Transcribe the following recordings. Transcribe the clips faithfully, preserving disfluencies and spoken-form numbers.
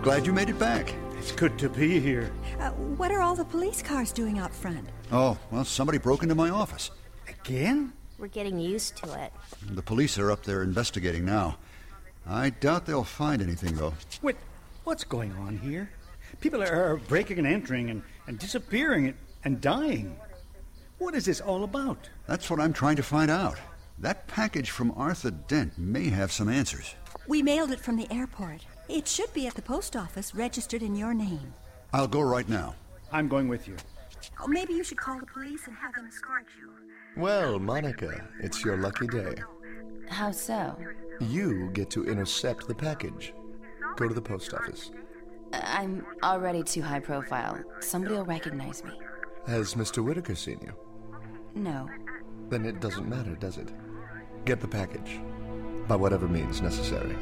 glad you made it back. It's good to be here. Uh, what are all the police cars doing out front? Oh, well, somebody broke into my office. Again? We're getting used to it. The police are up there investigating now. I doubt they'll find anything, though. Wait, what's going on here? People are breaking and entering and, and disappearing and, and dying. What is this all about? That's what I'm trying to find out. That package from Arthur Dent may have some answers. We mailed it from the airport. It should be at the post office, registered in your name. I'll go right now. I'm going with you. Oh, maybe you should call the police and have them escort you. Well, Monica, it's your lucky day. How so? You get to intercept the package. Go to the post office. I'm already too high profile. Somebody will recognize me. Has Mister Whitaker seen you? No. Then it doesn't matter, does it? Get the package. By whatever means necessary.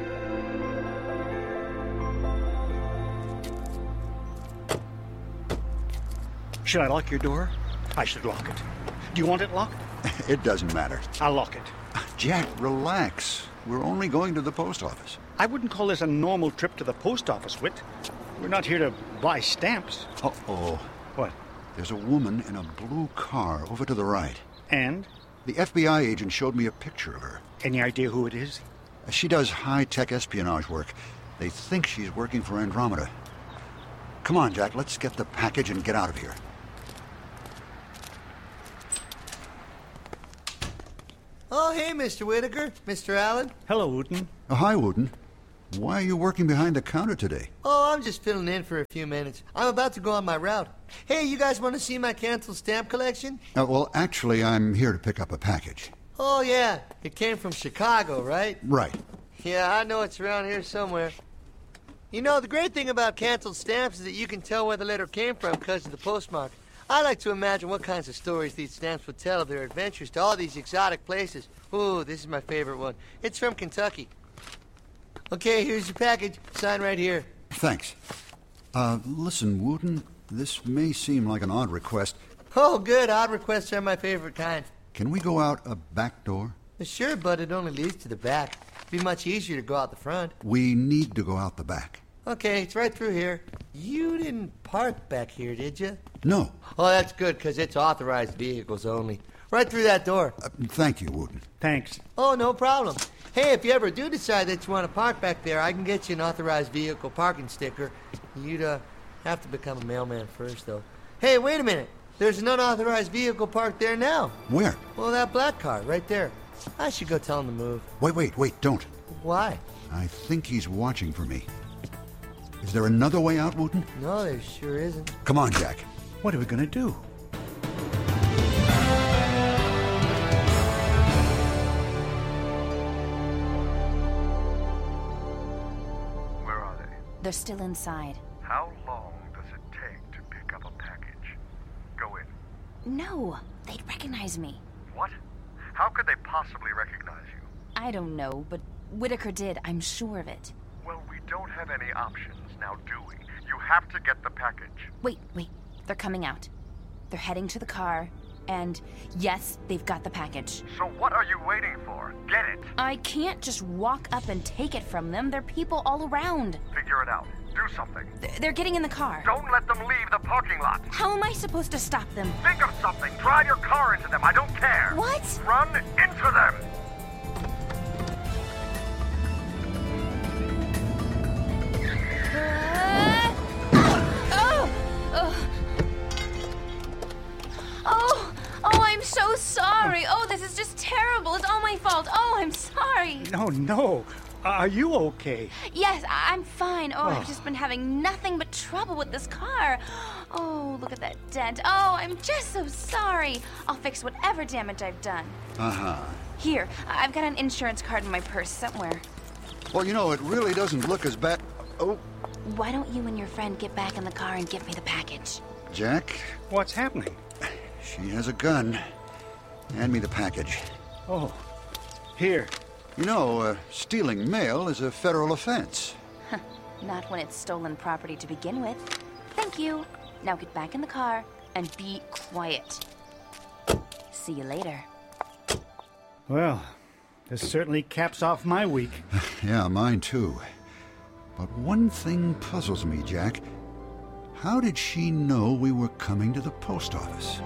Should I lock your door? I should lock it. Do you want it locked? It doesn't matter. I'll lock it. Jack, relax. We're only going to the post office. I wouldn't call this a normal trip to the post office, Whit. We're not here to buy stamps. Uh-oh. What? There's a woman in a blue car over to the right. And? The F B I agent showed me a picture of her. Any idea who it is? She does high-tech espionage work. They think she's working for Andromeda. Come on, Jack, let's get the package and get out of here. Oh, hey, Mister Whitaker. Mister Allen. Hello, Wooten. Uh, hi, Wooten. Why are you working behind the counter today? Oh, I'm just filling in for a few minutes. I'm about to go on my route. Hey, you guys want to see my canceled stamp collection? Uh, well, actually, I'm here to pick up a package. Oh, yeah. It came from Chicago, right? Right. Yeah, I know it's around here somewhere. You know, the great thing about canceled stamps is that you can tell where the letter came from because of the postmark. I like to imagine what kinds of stories these stamps would tell of their adventures to all these exotic places. Ooh, this is my favorite one. It's from Kentucky. Okay, here's your package. Sign right here. Thanks. Uh, listen, Wooten, this may seem like an odd request. Oh, good. Odd requests are my favorite kind. Can we go out a back door? Sure, but it only leads to the back. It'd be much easier to go out the front. We need to go out the back. Okay, it's right through here. You didn't park back here, did you? No. Oh, that's good, because it's authorized vehicles only. Right through that door. Uh, thank you, Wooten. Thanks. Oh, no problem. Hey, if you ever do decide that you want to park back there, I can get you an authorized vehicle parking sticker. You'd uh, have to become a mailman first, though. Hey, wait a minute. There's an unauthorized vehicle parked there now. Where? Well, that black car, right there. I should go tell him to move. Wait, wait, wait, don't. Why? I think he's watching for me. Is there another way out, Wooten? No, there sure isn't. Come on, Jack. What are we going to do? Where are they? They're still inside. How long does it take to pick up a package? Go in. No, they'd recognize me. What? How could they possibly recognize you? I don't know, but Whitaker did. I'm sure of it. Well, we don't have any options now, do we? You have to get the package. Wait, wait. They're coming out. They're heading to the car, and yes, they've got the package. So what are you waiting for? Get it. I can't just walk up and take it from them. There are people all around. Figure it out. Do something. Th- They're getting in the car. Don't let them leave the parking lot. How am I supposed to stop them? Think of something. Drive your car into them. I don't care. What? Run into them. Uh, oh, oh, oh, oh, I'm so sorry. Oh, this is just terrible. It's all my fault. Oh, I'm sorry. No, no. Are you okay? Yes, I- I'm fine. Oh, Oh. I've just been having nothing but trouble with this car. Oh, look at that dent. Oh, I'm just so sorry. I'll fix whatever damage I've done. Uh-huh. Here, I've got an insurance card in my purse somewhere. Well, you know, it really doesn't look as bad. Oh, Why don't you and your friend get back in the car and give me the package? Jack, What's happening? she has a gun. Hand me the package. Oh, here. You know, uh, stealing mail is a federal offense. Not when it's stolen property to begin with. Thank you. Now get back in the car and be quiet. See you later. Well, this certainly caps off my week. Yeah, mine too. But one thing puzzles me, Jack. How did she know we were coming to the post office?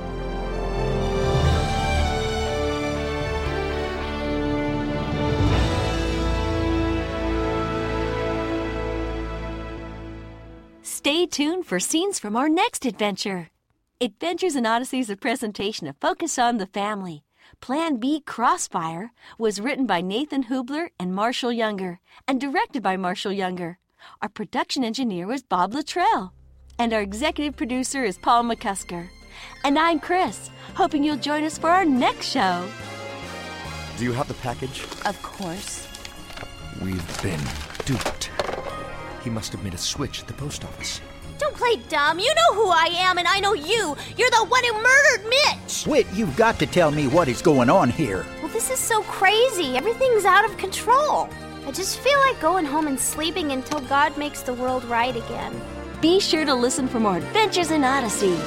Stay tuned for scenes from our next adventure. Adventures in Odyssey is a presentation of Focus on the Family. Plan B Crossfire was written by Nathan Hubler and Marshall Younger and directed by Marshall Younger. Our production engineer was Bob Luttrell. And our executive producer is Paul McCusker. And I'm Chris, hoping you'll join us for our next show. Do you have the package? Of course. We've been duped. He must have made a switch at the post office. Don't play dumb. You know who I am, and I know you. You're the one who murdered Mitch. Whit, you've got to tell me what is going on here. Well, this is so crazy. Everything's out of control. I just feel like going home and sleeping until God makes the world right again. Be sure to listen for more Adventures in Odyssey.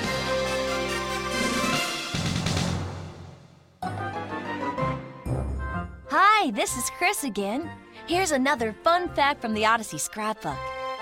Hi, this is Chris again. Here's another fun fact from the Odyssey scrapbook.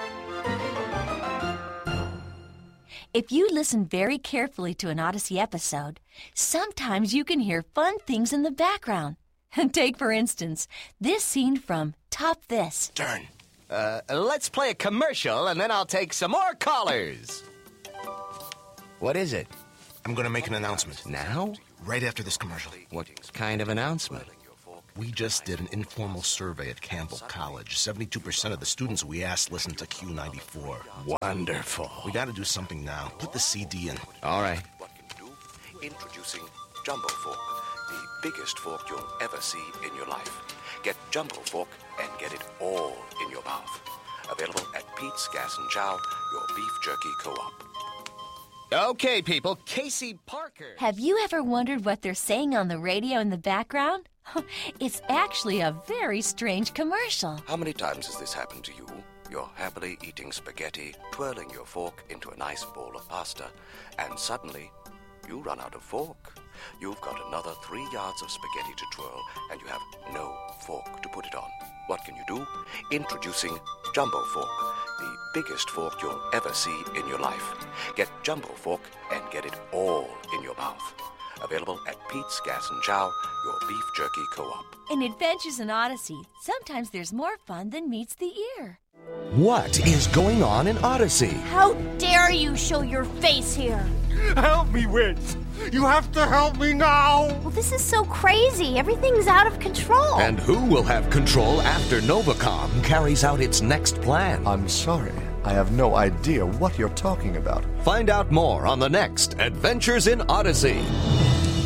If you listen very carefully to an Odyssey episode, sometimes you can hear fun things in the background. Take, for instance, this scene from Top This. Turn. Uh, let's play a commercial, and then I'll take some more callers. What is it? I'm going to make an announcement. Now? Right after this commercial. What kind of announcement? We just did an informal survey at Campbell College. seventy-two percent of the students we asked listened to Q ninety-four. Wonderful. We got to do something now. Put the C D in. All right. What can you do? Introducing Jumbo Fork, the biggest fork you'll ever see in your life. Get Jumbo Fork and get it all in your mouth. Available at Pete's Gas and Chow, your beef jerky co-op. Okay, people, Casey Parker. Have you ever wondered what they're saying on the radio in the background? It's actually a very strange commercial. How many times has this happened to you? You're happily eating spaghetti, twirling your fork into a nice bowl of pasta, and suddenly you run out of fork. You've got another three yards of spaghetti to twirl, and you have no fork to put it on. What can you do? Introducing Jumbo Fork, the biggest fork you'll ever see in your life. Get Jumbo Fork and get it all in your mouth. Available at Pete's Gas and Chow, your beef jerky co-op. In Adventures in Odyssey, sometimes there's more fun than meets the ear. What is going on in Odyssey? How dare you show your face here? Help me, Whit! You have to help me now! Well, this is so crazy. Everything's out of control. And who will have control after Novacom carries out its next plan? I'm sorry. I have no idea what you're talking about. Find out more on the next Adventures in Odyssey.